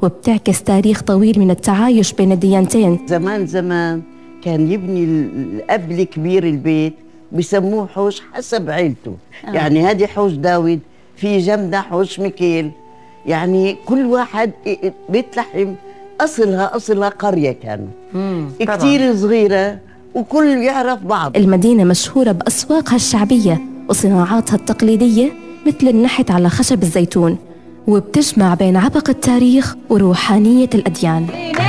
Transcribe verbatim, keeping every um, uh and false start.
وبتعكس تاريخ طويل من التعايش بين الديانتين. زمان زمان كان يبني الأب الكبير البيت بسموه حوش حسب عيلته. آه. يعني هذه حوش داود، في جنبنا حوش ميكيل، يعني كل واحد بيت لحم أصلها أصلها قرية كانت كتير صغيرة وكل يعرف بعض. المدينة مشهورة بأسواقها الشعبية وصناعاتها التقليدية مثل النحت على خشب الزيتون، وبتجمع بين عبق التاريخ وروحانية الأديان.